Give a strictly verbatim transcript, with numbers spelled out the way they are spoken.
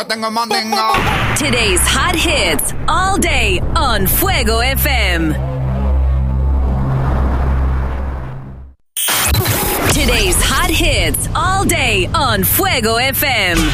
Tengo mandingo. Today's hot hits all day on Fuego F M. Today's hot hits all day on Fuego F M.